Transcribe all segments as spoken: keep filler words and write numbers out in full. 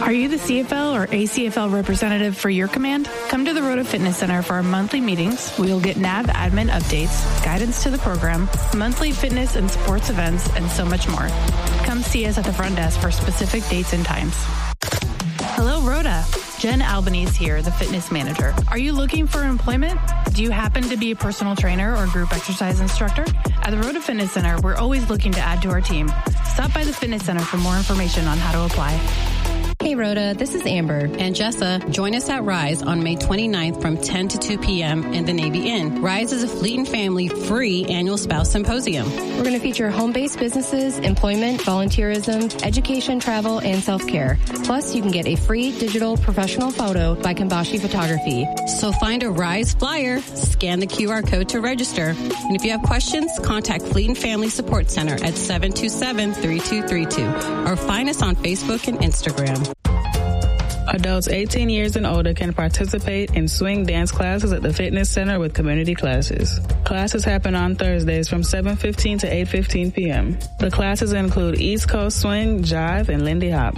Are you the C F L or A C F L representative for your command? Come to the Rhoda Fitness Center for our monthly meetings. We will get N A V admin updates, guidance to the program, monthly fitness and sports events, and so much more. Come see us at the front desk for specific dates and times. Hello, Rhoda. Jen Albanese here, the fitness manager. Are you looking for employment? Do you happen to be a personal trainer or group exercise instructor? At the Rhoda Fitness Center, we're always looking to add to our team. Stop by the fitness center for more information on how to apply. Hey, Rhoda, this is Amber. And Jessa. Join us at Rise on May twenty-ninth from ten to two p.m. in the Navy Inn. Rise is a Fleet and Family free annual spouse symposium. We're going to feature home-based businesses, employment, volunteerism, education, travel, and self-care. Plus, you can get a free digital professional photo by Kambashi Photography. So find a Rise flyer, scan the Q R code to register. And if you have questions, contact Fleet and Family Support Center at seven two seven, three two three two or find us on Facebook and Instagram. Adults eighteen years and older can participate in swing dance classes at the Fitness Center with community classes. Classes happen on Thursdays from seven fifteen to eight fifteen p.m. The classes include East Coast Swing, Jive, and Lindy Hop.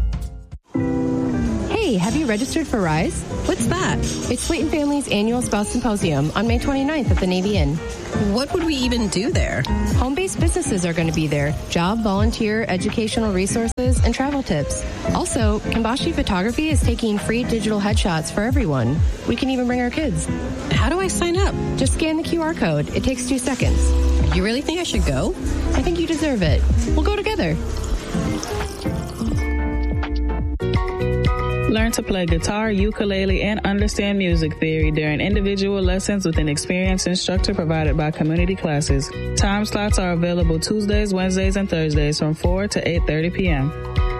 Hey, have you registered for Rise? What's that? It's Fleet and Family's annual spouse symposium on May twenty-ninth at the Navy Inn. What would we even do there? Home-based businesses are going to be there. Job, volunteer, educational resources, and travel tips. Also, Kambashi Photography is taking free digital headshots for everyone. We can even bring our kids. How do I sign up? Just scan the Q R code. It takes two seconds. You really think I should go? I think you deserve it. We'll go together. Learn to play guitar, ukulele, and understand music theory during individual lessons with an experienced instructor provided by community classes. Time slots are available Tuesdays, Wednesdays, and Thursdays from four to eight thirty p.m.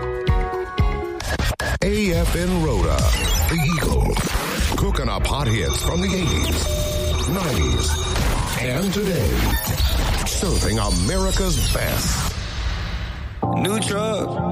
A F N Rhoda, the Eagle, cooking up hot hits from the eighties, nineties, and today. Serving America's best. New truck.